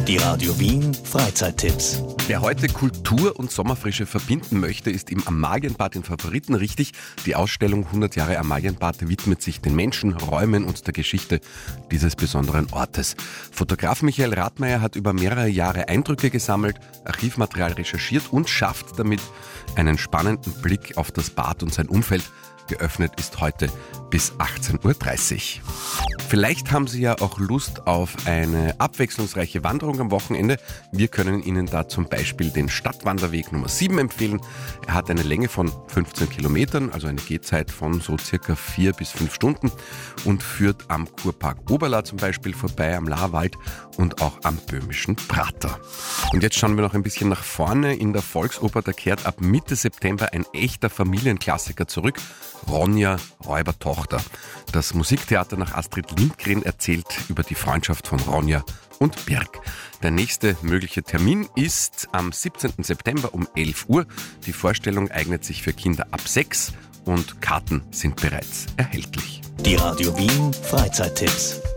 Die Radio Wien Freizeittipps. Wer heute Kultur und Sommerfrische verbinden möchte, ist im Amalienbad in Favoriten richtig. Die Ausstellung 100 Jahre Amalienbad widmet sich den Menschen, Räumen und der Geschichte dieses besonderen Ortes. Fotograf Michael Rathmeier hat über mehrere Jahre Eindrücke gesammelt, Archivmaterial recherchiert und schafft damit einen spannenden Blick auf das Bad und sein Umfeld. Geöffnet ist heute bis 18.30 Uhr. Vielleicht haben Sie ja auch Lust auf eine abwechslungsreiche Wanderung am Wochenende. Wir können Ihnen da zum Beispiel den Stadtwanderweg Nummer 7 empfehlen. Er hat eine Länge von 15 Kilometern, also eine Gehzeit von so circa 4 bis 5 Stunden und führt am Kurpark Oberla zum Beispiel vorbei, am Lahrwald und auch am böhmischen Prater. Und jetzt schauen wir noch ein bisschen nach vorne. In der Volksoper, da kehrt ab Mitte September ein echter Familienklassiker zurück. Ronja, Räubertochter. Das Musiktheater nach Astrid Lindgren erzählt über die Freundschaft von Ronja und Birk. Der nächste mögliche Termin ist am 17. September um 11 Uhr. Die Vorstellung eignet sich für Kinder ab 6 und Karten sind bereits erhältlich. Die Radio Wien Freizeittipps.